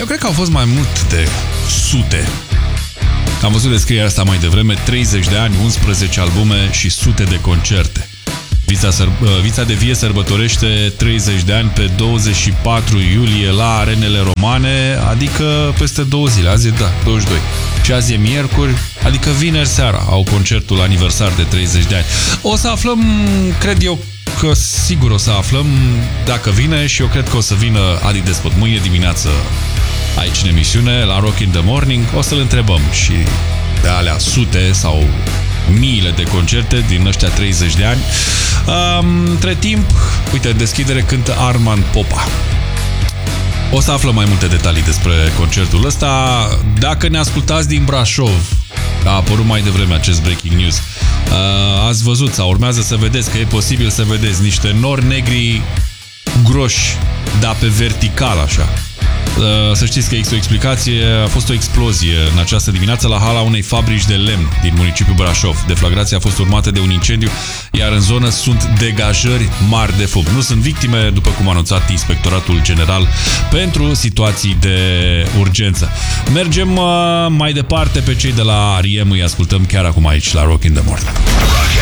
eu cred că au fost mai mult de sute. Am văzut descrierea asta mai devreme, 30 de ani, 11 albume și sute de concerte. Vița de Vie sărbătorește 30 de ani pe 24 iulie la Arenele Romane, adică peste 2 zile. Azi e, 22. Și azi e miercuri, adică vineri seara au concertul aniversar de 30 de ani. O să aflăm, cred eu, că sigur o să aflăm dacă vine și eu cred că o să vină Adi Despot mâine dimineață aici în emisiune, la Rock in the Morning. O să-l întrebăm și de alea sute sau miile de concerte din ăștia 30 de ani. Între timp, uite, în deschidere cântă Arman Popa. O să aflăm mai multe detalii despre concertul ăsta. Dacă ne ascultați din Brașov, a apărut mai devreme acest breaking news, ați văzut sau urmează să vedeți că e posibil să vedeți niște nori negri groși, dar pe vertical așa. Să știți că există o explicație. A fost o explozie în această dimineață la hala unei fabrici de lemn din municipiul Brașov. Deflagrația a fost urmată de un incendiu, iar în zonă sunt degajări mari de fum. Nu sunt victime, după cum a anunțat Inspectoratul General pentru Situații de Urgență. Mergem mai departe pe cei de la R.E.M. Îi ascultăm chiar acum aici la Rock in the Morning.